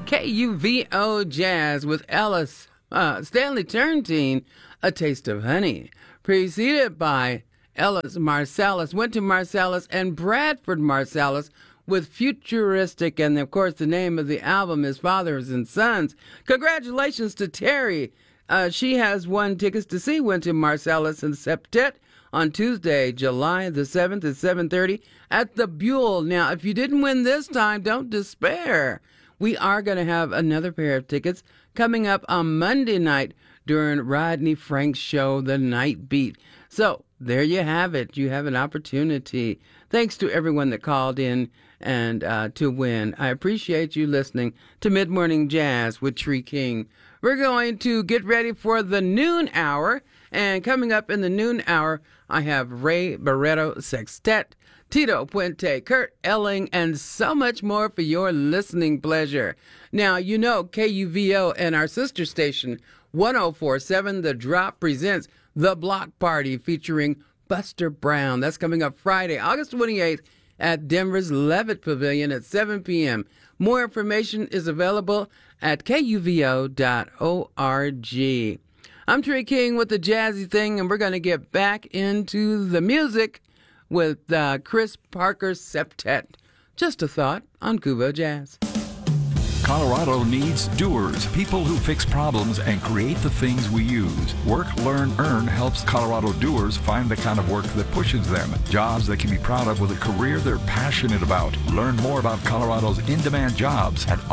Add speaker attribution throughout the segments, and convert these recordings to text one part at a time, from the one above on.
Speaker 1: KUVO Jazz with Ellis Stanley Turrentine, A Taste of Honey, preceded by Ellis Marsalis, Wynton Marsalis, and Bradford Marsalis with Futuristic, and of course the name of the album is Fathers and Sons. Congratulations to Terry. She has won tickets to see Wynton Marsalis and Septet on Tuesday, July the 7th at 7:30 at the Buell. Now, if you didn't win this time, don't despair. We are going to have another pair of tickets coming up on Monday night during Rodney Frank's show, The Night Beat. So there you have it. You have an opportunity. Thanks to everyone that called in and to win. I appreciate you listening to Mid-Morning Jazz with Tree King. We're going to get ready for the noon hour. And coming up in the noon hour, I have Ray Barretto Sextet, Tito Puente, Kurt Elling, and so much more for your listening pleasure. Now, you know KUVO and our sister station, 104.7 The Drop presents The Block Party featuring Buster Brown. That's coming up Friday, August 28th at Denver's Levitt Pavilion at 7 p.m. More information is available at kuvo.org. I'm Trey King with the Jazzy Thing, and we're going to get back into the music with Chris Parker Septet. Just a thought on Kuvo Jazz.
Speaker 2: Colorado needs doers, people who fix problems and create the things we use. Work, Learn, Earn helps Colorado doers find the kind of work that pushes them. Jobs they can be proud of with a career they're passionate about. Learn more about Colorado's in-demand jobs at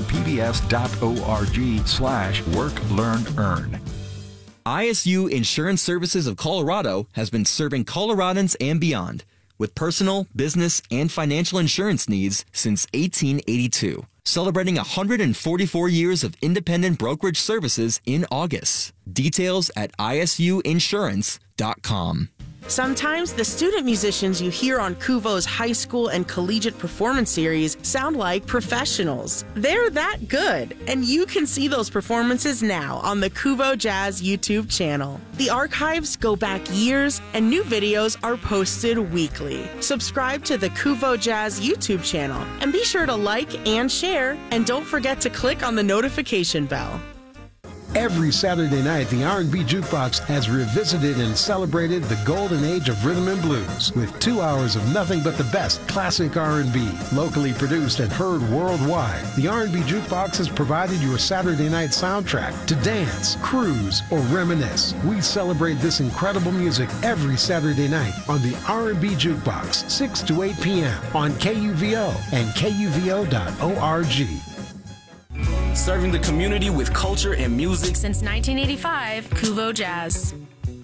Speaker 2: rmpbs.org/Work, Learn, Earn.
Speaker 3: ISU Insurance Services of Colorado has been serving Coloradans and beyond with personal, business, and financial insurance needs since 1882. Celebrating 144 years of independent brokerage services in August. Details at isuinsurance.com.
Speaker 4: Sometimes the student musicians you hear on Kuvo's high school and collegiate performance series sound like professionals. They're that good, and you can see those performances now on the Kuvo Jazz YouTube channel. The archives go back years, and new videos are posted weekly. Subscribe to the Kuvo Jazz YouTube channel, and be sure to like and share, and don't forget to click on the notification bell.
Speaker 5: Every Saturday night, the R&B Jukebox has revisited and celebrated the golden age of rhythm and blues with 2 hours of nothing but the best classic R&B, locally produced and heard worldwide. The R&B Jukebox has provided your Saturday night soundtrack to dance, cruise, or reminisce. We celebrate this incredible music every Saturday night on the R&B Jukebox, 6 to 8 p.m. on KUVO and kuvo.org.
Speaker 6: Serving the community with culture and music
Speaker 7: since 1985, Kuvo Jazz.